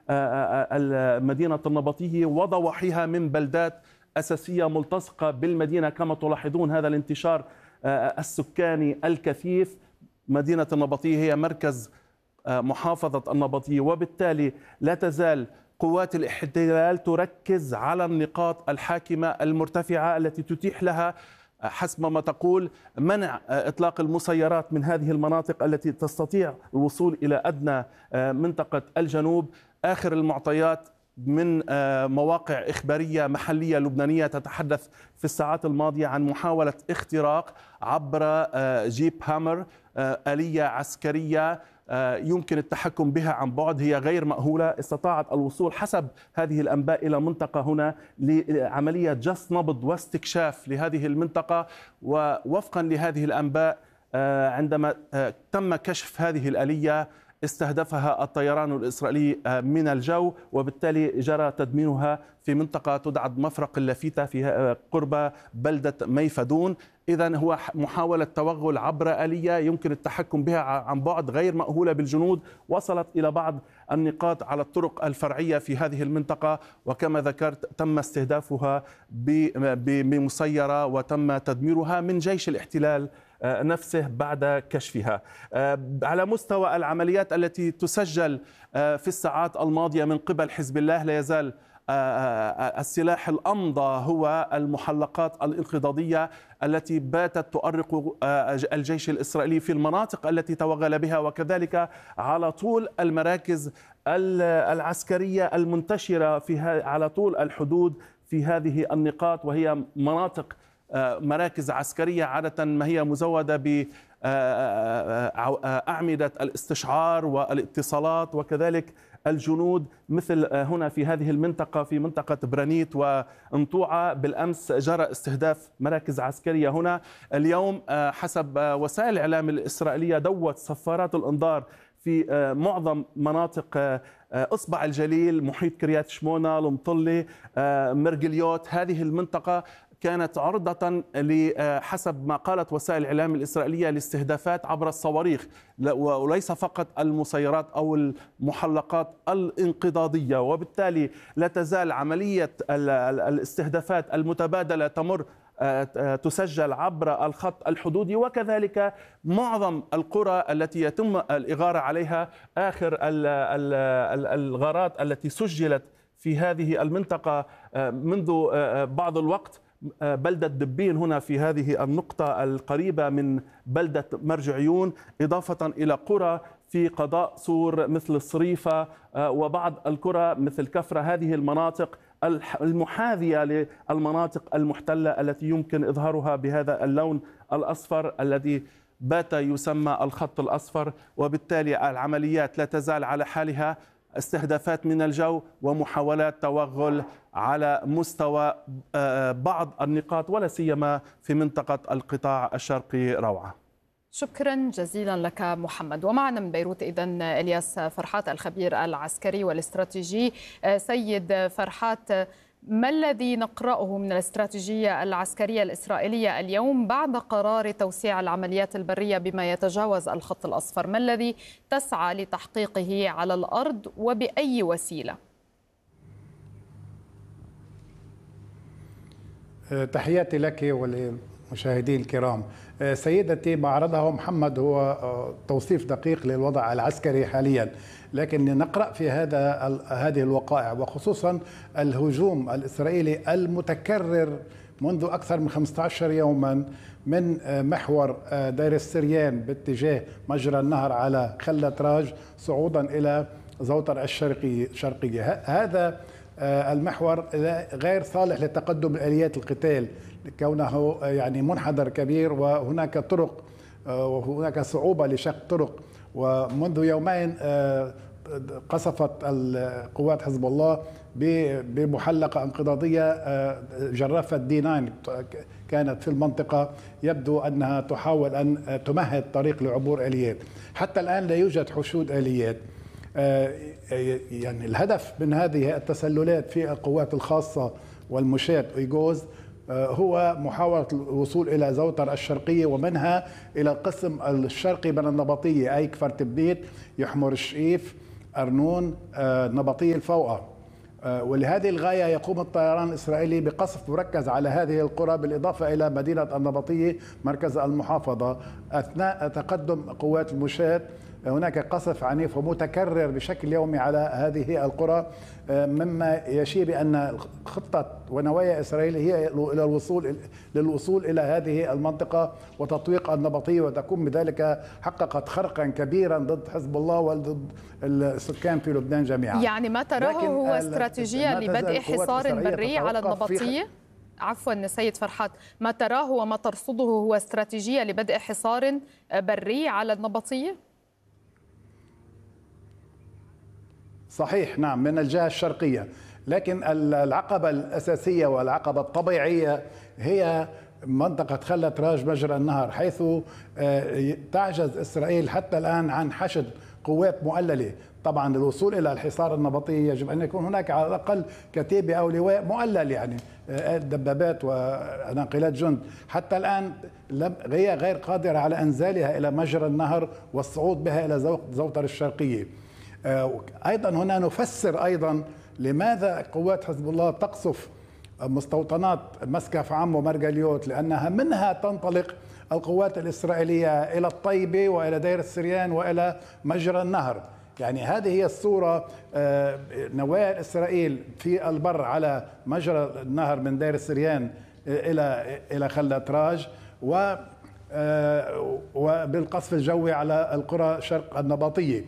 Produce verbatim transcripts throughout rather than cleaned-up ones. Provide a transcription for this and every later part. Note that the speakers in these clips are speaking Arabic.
مدينة النبطيه وضواحيها من بلدات أساسية ملتصقة بالمدينة. كما تلاحظون هذا الانتشار السكاني الكثيف. مدينة النبطيه هي مركز محافظة النبطيه، وبالتالي لا تزال قوات الاحتلال تركز على النقاط الحاكمة المرتفعة التي تتيح لها حسب ما تقول منع إطلاق المسيرات من هذه المناطق التي تستطيع الوصول إلى أدنى منطقة الجنوب. آخر المعطيات من مواقع إخبارية محلية لبنانية تتحدث في الساعات الماضية عن محاولة اختراق عبر جيب هامر، آلية عسكرية يمكن التحكم بها عن بعد، هي غير مأهولة. استطاعت الوصول حسب هذه الأنباء إلى منطقة هنا لعملية جس نبض واستكشاف لهذه المنطقة. ووفقا لهذه الأنباء عندما تم كشف هذه الآلية استهدفها الطيران الإسرائيلي من الجو، وبالتالي جرى تدميرها في منطقة تدعى مفرق اللافيتة في قرب بلدة ميفدون. إذن هو محاولة توغل عبر آلية يمكن التحكم بها عن بعد غير مأهولة بالجنود، وصلت إلى بعض النقاط على الطرق الفرعية في هذه المنطقة، وكما ذكرت تم استهدافها بمسيرة وتم تدميرها من جيش الاحتلال نفسه بعد كشفها. على مستوى العمليات التي تسجل في الساعات الماضية من قبل حزب الله، لا يزال السلاح الأمضى هو المحلقات الانقضاضية التي باتت تؤرق الجيش الإسرائيلي في المناطق التي توغل بها، وكذلك على طول المراكز العسكرية المنتشرة في على طول الحدود في هذه النقاط، وهي مناطق مراكز عسكرية عادة ما هي مزودة بأعمدة الاستشعار والاتصالات، وكذلك الجنود مثل هنا في هذه المنطقة في منطقة برانيت وانطوعة. بالأمس جرى استهداف مراكز عسكرية هنا. اليوم حسب وسائل الإعلام الإسرائيلية دوت صفارات الإنذار في معظم مناطق إصبع الجليل، محيط كريات شمونة، المطلة، مرجليوت. هذه المنطقة كانت عرضة حسب ما قالت وسائل الإعلام الإسرائيلية لاستهدافات عبر الصواريخ، وليس فقط المسيرات أو المحلقات الانقضاضية. وبالتالي لا تزال عملية الاستهدافات المتبادلة تمر تسجل عبر الخط الحدودي، وكذلك معظم القرى التي يتم الإغارة عليها. آخر الغارات التي سجلت في هذه المنطقة منذ بعض الوقت بلدة دبين هنا في هذه النقطة القريبة من بلدة مرج عيون، إضافة إلى قرى في قضاء سور مثل الصريفة وبعض القرى مثل كفرة. هذه المناطق المحاذية للمناطق المحتلة التي يمكن إظهارها بهذا اللون الأصفر الذي بات يسمى الخط الأصفر. وبالتالي العمليات لا تزال على حالها، استهدافات من الجو ومحاولات توغل على مستوى بعض النقاط ولا سيما في منطقة القطاع الشرقي. روعة، شكرا جزيلا لك محمد. ومعنا من بيروت إذن إلياس فرحات الخبير العسكري والاستراتيجي. سيد فرحات، ما الذي نقرأه من الاستراتيجية العسكرية الإسرائيلية اليوم بعد قرار توسيع العمليات البرية بما يتجاوز الخط الأصفر؟ ما الذي تسعى لتحقيقه على الأرض وبأي وسيلة؟ تحياتي لك وللمشاهدين الكرام. سيدتي، ما عرضه محمد هو توصيف دقيق للوضع العسكري حاليا، لكن نقرأ في هذا هذه الوقائع وخصوصا الهجوم الإسرائيلي المتكرر منذ أكثر من خمسة عشر يوما من محور دير السريان باتجاه مجرى النهر على خلة راج صعودا إلى زوطر الشرقية شرقية. هذا المحور غير صالح لتقدم آليات القتال كونه يعني منحدر كبير، وهناك طرق وهناك صعوبة لشق طرق. ومنذ يومين قصفت القوات حزب الله بمحلقة انقضاضية جرافة دي تسعة كانت في المنطقة، يبدو أنها تحاول أن تمهد طريق لعبور آليات. حتى الآن لا يوجد حشود آليات. يعني الهدف من هذه التسللات في القوات الخاصة والمشاة إيجوز هو محاولة الوصول إلى زوطر الشرقية ومنها إلى القسم الشرقي من النبطية، أي كفر تبنيت، يحمر الشقيف، أرنون نبطي الفوقة. ولهذه الغاية يقوم الطيران الإسرائيلي بقصف مركز على هذه القرى بالإضافة إلى مدينة النبطية مركز المحافظة. أثناء تقدم قوات المشاة هناك قصف عنيف ومتكرر بشكل يومي على هذه القرى، مما يشير بأن خطة ونوايا إسرائيل هي إلى الوصول للوصول إلى هذه المنطقة وتطويق النبطية، وتكون بذلك حققت خرقا كبيرا ضد حزب الله وضد السكان في لبنان جميعا. يعني ما تراه هو استراتيجية لبدء حصار بري على النبطية؟ عفوا سيد فرحات، ما تراه وما ترصده هو استراتيجية لبدء حصار بري على النبطية؟ صحيح، نعم، من الجهة الشرقية، لكن العقبة الأساسية والعقبة الطبيعية هي منطقة خلة راج مجرى النهر، حيث تعجز إسرائيل حتى الآن عن حشد قوات مؤللة. طبعا للوصول إلى الحصار النبطي يجب أن يكون هناك على الأقل كتيبة أو لواء مؤلل، يعني دبابات وناقلات جند. حتى الآن هي غير قادرة على إنزالها إلى مجرى النهر والصعود بها إلى زوطر الشرقية. أيضا هنا نفسر أيضا لماذا قوات حزب الله تقصف مستوطنات مسكف عم ومرجليوت، لأنها منها تنطلق القوات الإسرائيلية إلى الطيبة وإلى دير السريان وإلى مجرى النهر. يعني هذه هي الصورة، نوايا إسرائيل في البر على مجرى النهر من دير السريان إلى إلى خلة راج، و وبالقصف الجوي على القرى شرق النبطية.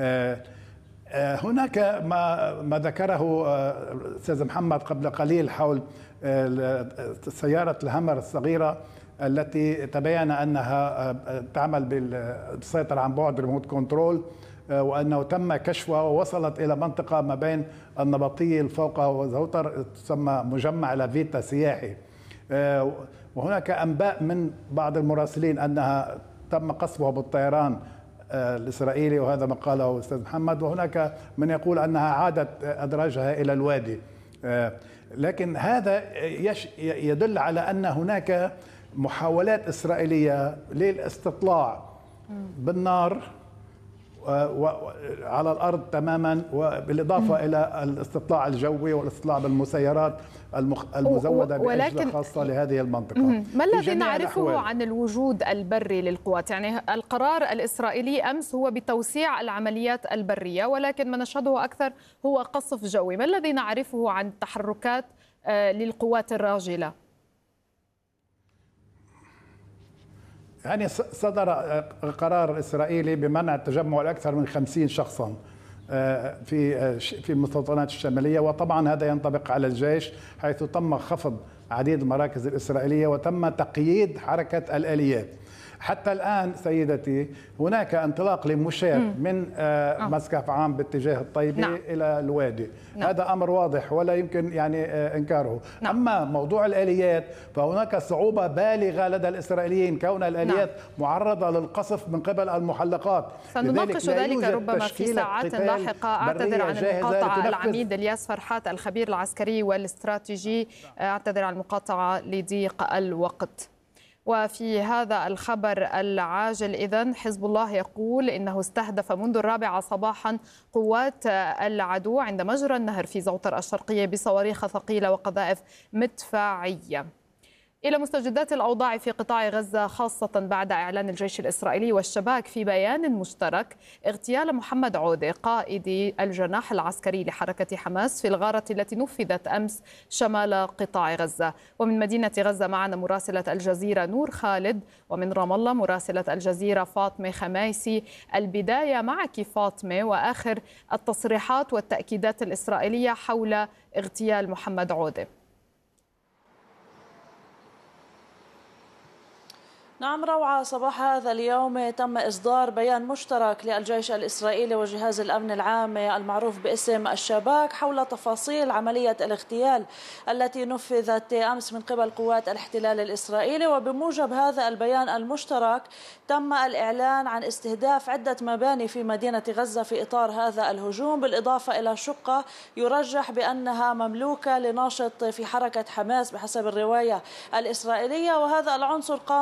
هناك ما ما ذكره استاذ محمد قبل قليل حول سيارة الهمر الصغيرة التي تبين انها تعمل بالسيطرة عن بعد ريموت كنترول، وانه تم كشفها ووصلت الى منطقة ما بين النبطية الفوقة وزوطر تسمى مجمع لافيتا سياحي. وهناك انباء من بعض المراسلين انها تم قصفها بالطيران الإسرائيلي، وهذا ما قاله أستاذ محمد. وهناك من يقول أنها عادت أدراجها إلى الوادي، لكن هذا يدل على أن هناك محاولات إسرائيلية للاستطلاع بالنار على الأرض تماما، وبالإضافة إلى الاستطلاع الجوي والاستطلاع بالمسيرات المزودة بأجهزة خاصة لهذه المنطقة. ما الذي نعرفه عن الوجود البري للقوات؟ يعني القرار الإسرائيلي أمس هو بتوسيع العمليات البرية، ولكن ما نشهده أكثر هو قصف جوي. ما الذي نعرفه عن تحركات للقوات الراجلة؟ يعني صدر قرار إسرائيلي بمنع تجمع الأكثر من خمسين شخصا في في المستوطنات الشمالية، وطبعا هذا ينطبق على الجيش، حيث تم خفض عديد المراكز الإسرائيلية وتم تقييد حركة الآليات. حتى الآن سيدتي هناك انطلاق لمشاة من آه مسكف عام باتجاه الطيبة نعم. إلى الوادي نعم. هذا أمر واضح ولا يمكن يعني آه إنكاره نعم. أما موضوع الآليات فهناك صعوبة بالغة لدى الإسرائيليين، كون الآليات نعم. معرضة للقصف من قبل المحلقات. سنناقش ذلك ربما في ساعات لاحقة. أعتذر عن المقاطعة العميد الياس فرحات الخبير العسكري والاستراتيجي، أعتذر عن المقاطعة لضيق الوقت. وفي هذا الخبر العاجل إذن حزب الله يقول إنه استهدف منذ الرابعة صباحا قوات العدو عند مجرى النهر في زوطر الشرقية بصواريخ ثقيلة وقذائف مدفعية. إلى مستجدات الأوضاع في قطاع غزة، خاصة بعد إعلان الجيش الإسرائيلي والشباك في بيان مشترك اغتيال محمد عودة قائد الجناح العسكري لحركة حماس في الغارة التي نفذت أمس شمال قطاع غزة. ومن مدينة غزة معنا مراسلة الجزيرة نور خالد، ومن رام الله مراسلة الجزيرة فاطمة خمايسي. البداية معك فاطمة، وآخر التصريحات والتأكيدات الإسرائيلية حول اغتيال محمد عودة. نعم روعة، صباح هذا اليوم تم إصدار بيان مشترك للجيش الإسرائيلي وجهاز الأمن العام المعروف باسم الشباك حول تفاصيل عملية الاغتيال التي نفذت أمس من قبل قوات الاحتلال الإسرائيلي. وبموجب هذا البيان المشترك تم الإعلان عن استهداف عدة مباني في مدينة غزة في إطار هذا الهجوم، بالإضافة إلى شقة يرجح بأنها مملوكة لناشط في حركة حماس بحسب الرواية الإسرائيلية. وهذا العنصر قام ب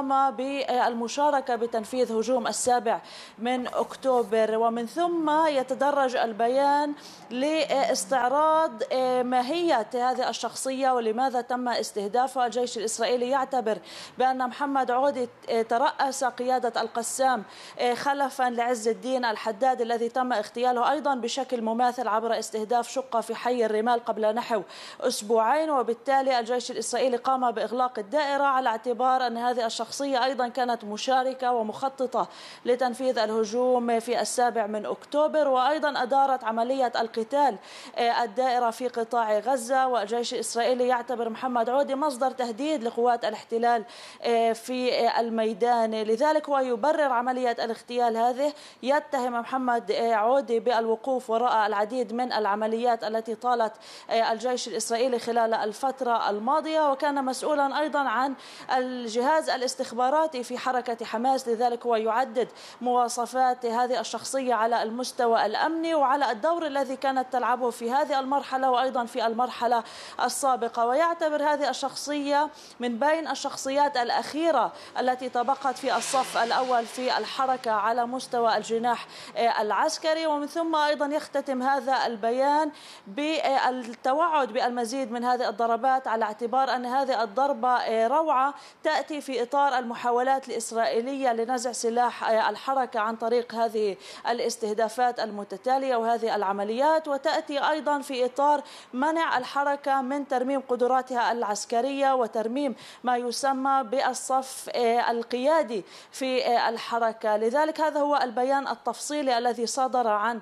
بالمشاركة بتنفيذ هجوم السابع من أكتوبر. ومن ثم يتدرج البيان لاستعراض ماهية هذه الشخصية ولماذا تم استهدافه. الجيش الإسرائيلي يعتبر بأن محمد عودي ترأس قيادة القسام خلفا لعز الدين الحداد الذي تم اغتياله أيضا بشكل مماثل عبر استهداف شقة في حي الرمال قبل نحو أسبوعين. وبالتالي الجيش الإسرائيلي قام بإغلاق الدائرة على اعتبار أن هذه الشخصية أيضا كانت مشاركة ومخططة لتنفيذ الهجوم في السابع من أكتوبر، وأيضا أدارت عملية القتال الدائرة في قطاع غزة. والجيش الإسرائيلي يعتبر محمد عودي مصدر تهديد لقوات الاحتلال في الميدان، لذلك هو يبرر عملية الاغتيال هذه. يتهم محمد عودي بالوقوف وراء العديد من العمليات التي طالت الجيش الإسرائيلي خلال الفترة الماضية، وكان مسؤولا أيضا عن الجهاز الاستخباراتي في حركة حماس، لذلك هو يعدد مواصفات هذه الشخصية على المستوى الأمني وعلى الدور الذي كانت تلعبه في هذه المرحلة وأيضا في المرحلة السابقة. ويعتبر هذه الشخصية من بين الشخصيات الأخيرة التي تبقت في الصف الأول في الحركة على مستوى الجناح العسكري. ومن ثم أيضا يختتم هذا البيان بالتوعد بالمزيد من هذه الضربات على اعتبار أن هذه الضربة روعة تأتي في إطار المحاولات الإسرائيلية لنزع سلاح الحركة عن طريق هذه الاستهدافات المتتالية وهذه العمليات، وتأتي أيضا في إطار منع الحركة من ترميم قدراتها العسكرية وترميم ما يسمى بالصف القيادي في الحركة. لذلك هذا هو البيان التفصيلي الذي صدر عن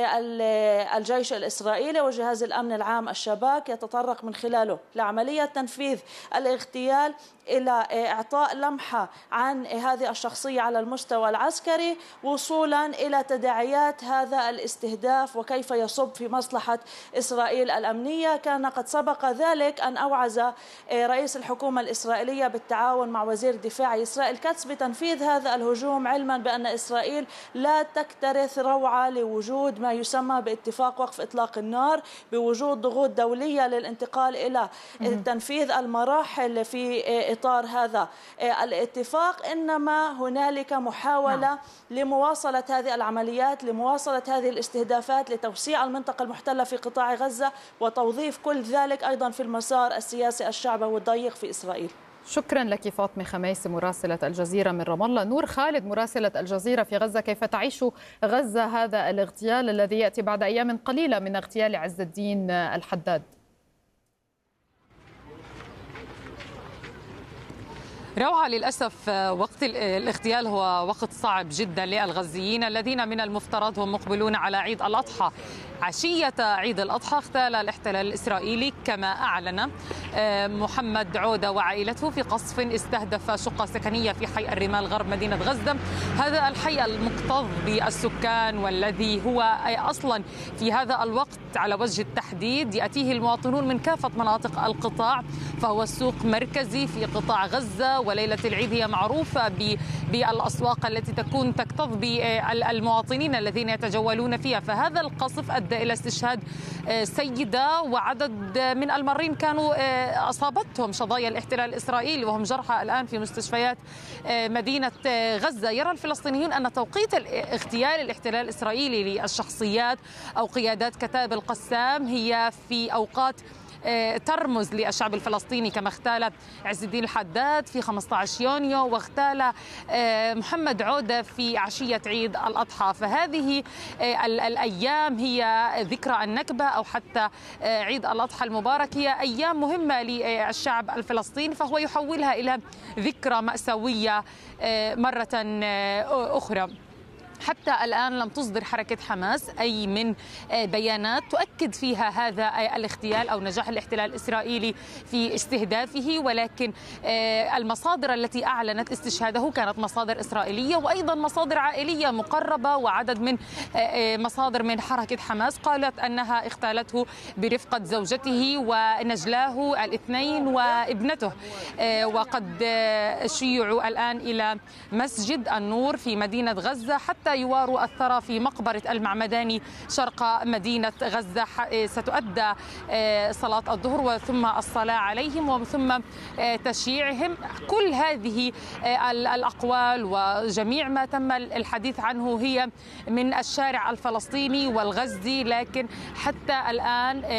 الجيش الإسرائيلي وجهاز الأمن العام الشباك، يتطرق من خلاله لعملية تنفيذ الاغتيال إلى إعطاء لمحة عن هذه الشخصية على المستوى العسكري، وصولا إلى تداعيات هذا الاستهداف وكيف يصب في مصلحة إسرائيل الأمنية. كان قد سبق ذلك أن أوعز رئيس الحكومة الإسرائيلية بالتعاون مع وزير الدفاع إسرائيل كاتس بتنفيذ هذا الهجوم، علما بأن إسرائيل لا تكترث روعة لوجود ما يسمى باتفاق وقف إطلاق النار، بوجود ضغوط دولية للانتقال إلى تنفيذ المراحل في إطار هذا الاتفاق. إنما هنالك محاولة لمواصلة هذه العمليات، لمواصلة هذه الاستهدافات، لتوسيع المنطقة المحتلة في قطاع غزة وتوظيف كل ذلك أيضا في المسار السياسي الشعبوي والضيق في إسرائيل. شكرا لك فاطمة خميس مراسلة الجزيرة من رام الله. نور خالد مراسلة الجزيرة في غزة، كيف تعيش غزة هذا الاغتيال الذي يأتي بعد أيام قليلة من اغتيال عز الدين الحداد؟ روعة، للأسف وقت الاغتيال هو وقت صعب جدا للغزيين الذين من المفترض هم مقبلون على عيد الأضحى. عشية عيد الأضحى اغتال الاحتلال الإسرائيلي كما أعلن محمد عودة وعائلته في قصف استهدف شقة سكنية في حي الرمال غرب مدينة غزة. هذا الحي المكتظ بالسكان والذي هو أصلا في هذا الوقت على وجه التحديد يأتيه المواطنون من كافة مناطق القطاع، فهو السوق مركزي في قطاع غزة، وليلة العيد هي معروفة بالأسواق التي تكون تكتظ بالمواطنين الذين يتجولون فيها. فهذا القصف أدى إلى استشهاد سيدة وعدد من المارين كانوا أصابتهم شظايا الاحتلال الإسرائيلي وهم جرحى الآن في مستشفيات مدينة غزة. يرى الفلسطينيون أن توقيت اغتيال الاحتلال الإسرائيلي للشخصيات أو قيادات كتائب القسام هي في أوقات ترمز للشعب الفلسطيني، كما اغتال عز الدين الحداد في خمسة عشر يونيو واغتال محمد عودة في عشية عيد الأضحى. فهذه الأيام هي ذكرى النكبة أو حتى عيد الأضحى المبارك هي أيام مهمة للشعب الفلسطيني، فهو يحولها إلى ذكرى مأساوية مرة أخرى. حتى الآن لم تصدر حركة حماس أي من بيانات تؤكد فيها هذا الاغتيال أو نجاح الاحتلال الإسرائيلي في استهدافه، ولكن المصادر التي أعلنت استشهاده كانت مصادر إسرائيلية وأيضا مصادر عائلية مقربة، وعدد من مصادر من حركة حماس قالت أنها اغتالته برفقة زوجته ونجلاه الاثنين وابنته. وقد شيعوا الآن إلى مسجد النور في مدينة غزة حتى حتى يواروا الثرى في مقبرة المعمداني شرق مدينة غزة. ستؤدى صلاة الظهر وثم الصلاة عليهم وثم تشييعهم. كل هذه الأقوال وجميع ما تم الحديث عنه هي من الشارع الفلسطيني والغزي، لكن حتى الآن